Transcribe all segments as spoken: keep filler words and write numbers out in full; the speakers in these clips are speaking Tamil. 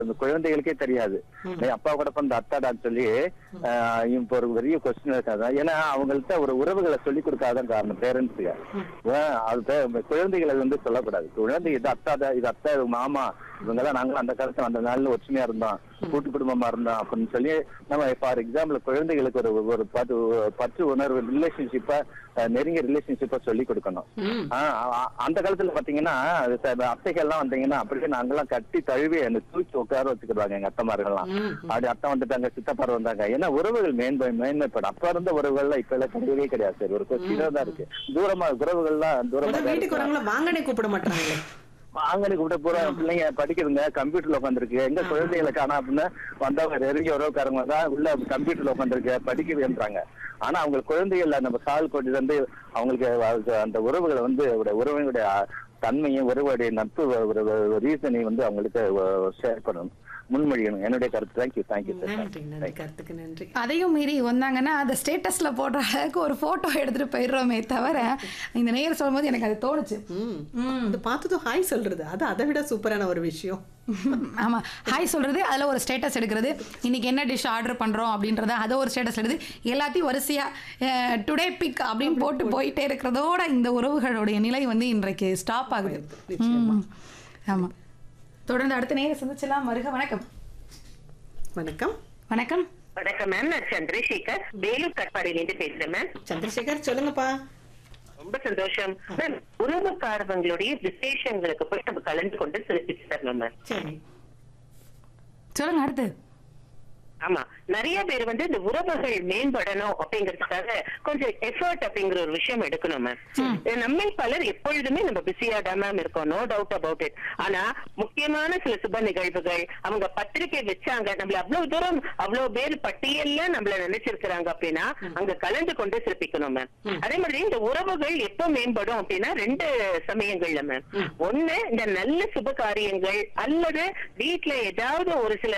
அந்த குழந்தைகளுக்கே தெரியாது. அப்பா கூட பிறந்த அத்தாடான்னு சொல்லி ஆஹ் இப்ப ஒரு பெரிய கொஸ்டின் இருக்காது. ஏன்னா அவங்கள்ட்ட ஒரு உறவுகளை சொல்லி கொடுக்காதான் காரணம் பேரண்ட்ஸுக்கு. அது குழந்தைகளை வந்து சொல்லக்கூடாது. குழந்தை இது அத்தாடா, இது அத்தா, இது மாமா, இவங்கெல்லாம் நாங்களும் அந்த காலத்துல அந்த நாள்ல ஒற்றுமையா இருந்தோம், கூட்டு குடும்பமா இருந்தோம் அப்படின்னு சொல்லி நம்ம ஃபார் எக்ஸாம்பிள் குழந்தைகளுக்கு ஒரு ஒரு பத்து பற்று உணர்வு ரிலேஷன்ஷிப்பா நெருங்கிய ரிலேஷன்ஷிப்பா சொல்லி கொடுக்கணும். அந்த காலத்துல பாத்தீங்கன்னா அத்தைகள் எல்லாம் வந்தீங்கன்னா அப்படியே நாங்கெல்லாம் கட்டி தழுவி அந்த தூக்கி உட்கார வச்சுக்கிடுவாங்க எங்க அத்தைமார்கள்லாம். அப்படி அத்தை வந்துட்டாங்க, சித்தப்பாரு வந்தாங்க. ஏன்னா உறவுகள் மேன்மை மேன்மைப்படும். அப்ப இருந்த உறவுகள்லாம் இப்ப எல்லாம் கிடையவே கிடையாது. சரி, ஒரு கொஸ்டினா தான் இருக்கு. தூரமா உறவுகள்லாம் தூரமா வாங்கனே கூப்பிட மாட்டாங்க. வாங்கனு கூப்பிட்ட பூரா பிள்ளைங்க படிக்குதுங்க, கம்ப்யூட்டர்ல உட்காந்துருக்கு. எங்க குழந்தைகளை காணா அப்படின்னா வந்தவங்க நெருங்கிய உறவுக்காரங்க தான் உள்ள கம்ப்யூட்டர்ல உட்காந்துருக்கு படிக்குதுன்றாங்க. ஆனா அவங்க குழந்தைகள் நம்ம கால் கொண்டு வந்து அவங்களுக்கு அந்த உறவுகளை வந்து உறவுகளுடைய தன்மையும் உறவுடைய நட்பு ரீசனையும் வந்து அவங்களுக்கு ஷேர் பண்ணணும், முன்மொழியணும். என்னுடைய கருத்து. தேங்க்யூ தேங்க்யூ கருத்துக்கு நன்றி. அதையும் மீறி வந்தாங்கன்னா அதை ஸ்டேட்டஸ்ல போடுற அளவுக்கு ஒரு போட்டோ எடுத்துட்டு போயிடுறோமே தவிர இந்த நேரம் சொல்லும் போது எனக்கு அது தோணுச்சு. அது பார்த்ததும் ஹாய் சொல்றது அது அதை விட சூப்பரான ஒரு விஷயம். ஆமா, ஹாய் சொல்றது, அதுல ஒரு ஸ்டேட்டஸ் எடுக்கிறது, இன்னைக்கு என்ன டிஷ் ஆர்டர் பண்றோம் அப்படின்றத அதை ஒரு ஸ்டேட்டஸ் எடுத்து எல்லாத்தையும் வரிசையா டுடே பிக் அப்படின்னு போட்டு போயிட்டே இருக்கிறதோட இந்த உறவுகளுடைய நிலை வந்து இன்றைக்கு ஸ்டாப் ஆகுது. ஆமா, தொடர்ந்து அடுத்த நேரம் சந்திச்சலாம். வருக. வணக்கம். வணக்கம். வணக்கம் வணக்கம் மேம். நான் சந்திரசேகர் வேலூர் கட்பாடியிலிருந்து பேசுறேன் மேம். சந்திரசேகர் சொல்லுங்கப்பா. ரொம்ப சந்தோஷம் மேம். உறவுக்காரவங்களுடைய விசேஷங்களுக்கு போய் நம்ம கலந்து கொண்டு சிறப்பிச்சு தரணும் மேம். சரி, சொல்லுங்க அடுத்து. ஆமா, நிறைய பேர் வந்து இந்த உறவுகள் மேம்படணும் அப்படிங்கறதுக்காக கொஞ்சம் எஃபர்ட் அப்படிங்கிற ஒரு விஷயம் எடுக்கணும் மேம். நம்ம பலர் எப்பொழுதுமே நம்ம பிஸியா தான் மேம் இருக்கோம், நோ டவுட் அபவுட் இட். ஆனா முக்கியமான சில சுப நிகழ்வுகள் அவங்க பத்திரிகை வச்சாங்க, நம்மள அவ்வளவு தூரம் அவ்வளவு பேர் பட்டியல்ல நம்மள நினைச்சிருக்கிறாங்க அப்படின்னா அங்க கலந்து கொண்டு சிறப்பிக்கணும் மேம். அதே மாதிரி இந்த உறவுகள் எப்ப மேம்படும் அப்படின்னா ரெண்டு சமயங்கள்ல மேம். ஒண்ணு, இந்த நல்ல சுப காரியங்கள் அல்லது வீட்டுல ஏதாவது ஒரு சில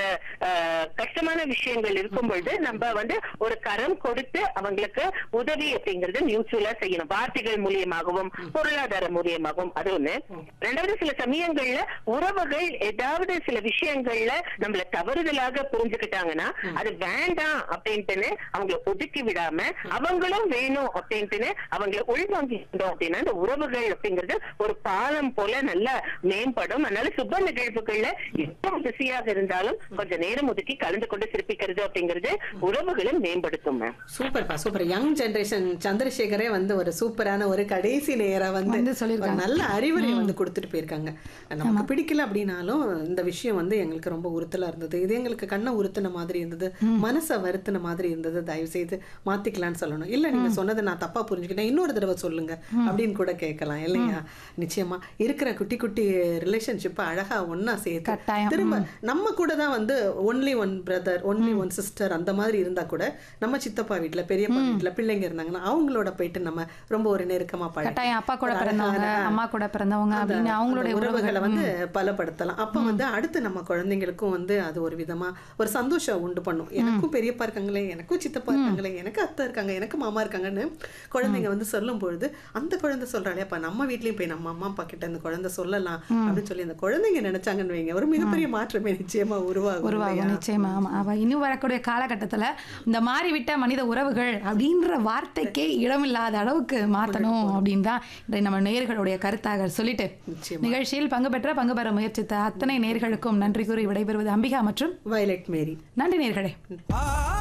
கஷ்டமான விஷயங்கள் இருக்கும் பொழுது நம்ம வந்து ஒரு கரம் கொடுத்து அவங்களுக்கு உதவி அப்படிங்கறது மியூச்சுவலா செய்யணும், வார்த்தைகள் மூலியமாகவும் பொருளாதார மூலியமாகவும். அது ஒண்ணு. ரெண்டாவது, சில சமயங்கள்ல உறவுகள் ஏதாவது சில விஷயங்கள்ல நம்மள தவறுதலாக புரிஞ்சுக்கிட்டாங்கன்னா அது வேண்டாம் அப்படின்ட்டு அவங்களை ஒதுக்கி விடாம அவங்களும் வேணும் அப்படின்ட்டு அவங்களை உள்வாங்கிட்டோம் அப்படின்னா இந்த உறவுகள் அப்படிங்கிறது ஒரு பாலம் போல நல்லா மேம்படும். அதனால சுப நிகழ்வுகள்ல எவ்வளவு பிஸியாக இருந்தாலும் கொஞ்சம் நேரம் ஒதுக்கி கலந்து கொண்டு சிறப்பிக்கிறது அப்படிங்கிறது உறவுகளை மேம்படுத்தும். சூப்பர்ப்பா, சூப்பர். யங் ஜெனரேஷன் சந்திரசேகரே வந்து ஒரு சூப்பரான ஒரு கடைசி நேரம் வந்து நல்ல அறிவுரை வந்து கொடுத்துட்டு போயிருக்காங்க. நமக்கு பிடிக்கல அப்படின்னாலும் இந்த விஷயம் வந்து எங்களுக்கு ரொம்ப உறுத்தலா இருந்தது, இது எங்களுக்கு கண்ணை உறுத்தின மாதிரி இருந்தது, மனசை வருத்தின மாதிரி இருந்தது, தயவு செய்து மாத்திக்கலாம்னு சொல்லணும். இல்ல நீங்க சொன்னதை நான் தப்பா புரிஞ்சுக்கிட்டேன், இன்னொரு தடவை சொல்லுங்க அப்படின்னு கூட கேட்கலாம் இல்லையா? நிச்சயமா இருக்கிற குட்டி குட்டி ரிலேஷன்ஷிப்பை அழகா ஒன்னா சேர்த்து திரும்ப நம்ம கூட தான் வந்து only one brother only one sister அந்த மாதிரி இருந்தா கூட நம்ம சித்தப்பா வீட்டுல பெரியப்பா வீட்டுல பிள்ளைங்க இருந்தாங்கன்னா அவங்களோட போயிட்டு நம்ம ரொம்ப ஒரு நெருக்கமா பழகி அப்பா கூட பிறந்தவங்க அம்மா கூட பிறந்தவங்க அப்படின்னு அவங்களுடைய உறவுகளை வந்து பலப்படுத்தலாம். அப்ப வந்து அடுத்து நம்ம குழந்தைங்களுக்கும் வந்து அது ஒரு விதமா ஒரு சந்தோஷம் உண்டு பண்ணும். எனக்கும் பெரியப்பா இருக்காங்களே, எனக்கும் சித்தப்பா இருக்காங்களே, எனக்கு அத்தை இருக்காங்க, எனக்கு மாமா இருக்காங்கன்னு குழந்தைங்க வந்து சொல்லும் பொழுது அந்த குழந்தை சொல்றாளே அப்ப நம்ம வீட்லயும் போய் நம்ம அம்மா அப்பா கிட்ட அந்த குழந்தை சொல்லலாம் அப்படின்னு சொல்லி அந்த குழந்தைங்க நினைச்சாங்கன்னு வைங்க, ஒரு மிகப்பெரிய மாற்றமே நிச்சயமா உருவாகும் உருவாகும் நிச்சயமா. ஆமா, இன்னும் வரக்கூடிய காலகட்டத்துல இந்த மாறிவிட்ட மனித உறவுகள் அப்படின்ற வார்த்தைக்கே இடமில்லாத அளவுக்கு மாற்றணும் அப்படின்னு தான் நம்ம நேயர்களுடைய கருத்தாக சொல்லிட்டு நிகழ்ச்சியில் பங்கு பெற்ற பங்கு பெற முயற்சித்த அத்தனை நேயர்களுக்கும் நன்றி கூறி விடைபெறுவது அம்பிகா மற்றும் வயலட் மேரி. நன்றி நேயர்களே.